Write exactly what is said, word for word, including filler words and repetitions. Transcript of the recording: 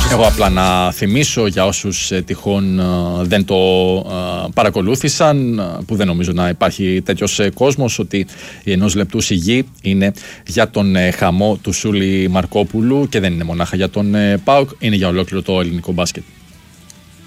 Εγώ απλά να θυμίσω για όσους ε, τυχόν ε, δεν το ε, παρακολούθησαν, ε, που δεν νομίζω να υπάρχει τέτοιος ε, κόσμος, ότι η ενός λεπτού σιγή είναι για τον ε, χαμό του Σούλη Μαρκόπουλου και δεν είναι μονάχα για τον ε, ΠΑΟΚ, είναι για ολόκληρο το ελληνικό μπάσκετ.